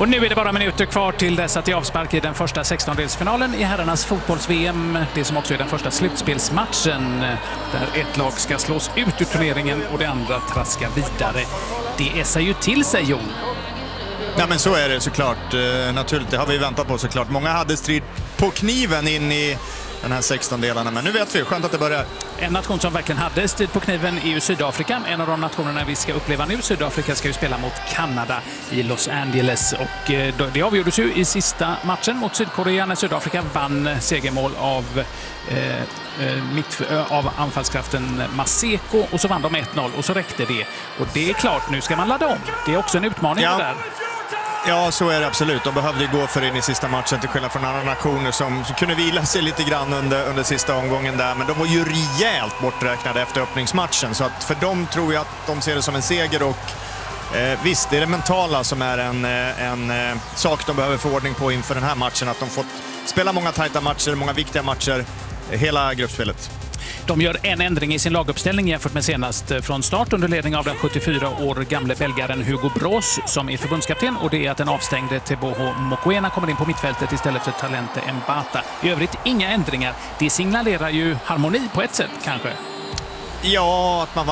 Och nu är det bara minuter kvar till dess att det är avspark i den första 16-delsfinalen i herrarnas fotbolls-VM. Det som också är den första slutspelsmatchen där ett lag ska slås ut ur turneringen och det andra traska vidare. Det är sig ju till sig, Jon. Ja, men så är det såklart. Naturligt, det har vi väntat på såklart. Många hade strid på kniven in i den här 16-delarna, men nu vet vi. Skönt att det börjar. En nation som verkligen hade strid på kniven är ju Sydafrika. En av de nationerna vi ska uppleva nu. Sydafrika ska ju spela mot Kanada i Los Angeles. Och det avgjordes ju i sista matchen mot Sydkorea när Sydafrika vann segermål av anfallskraften Maseko. Och så vann de 1-0 och så räckte det. Och det är klart, nu ska man ladda om. Det är också en utmaning det där. Ja, så är det absolut. De behövde gå för in i sista matchen till skillnad från andra nationer som kunde vila sig lite grann under sista omgången där. Men de var ju rejält borträknade efter öppningsmatchen. Så att för dem tror jag att de ser det som en seger. Och visst, det är det mentala som är en sak de behöver få ordning på inför den här matchen. Att de fått spela många tajta matcher, många viktiga matcher, hela gruppspelet. De gör en ändring i sin laguppställning jämfört med senast från start under ledning av den 74 år gamle belgaren Hugo Broos som är förbundskapten, och det är att den avstängde Teboho Mokoena kommer in på mittfältet istället för Talente Mbata. I övrigt inga ändringar. Det signalerar ju harmoni på ett sätt kanske. Ja, att man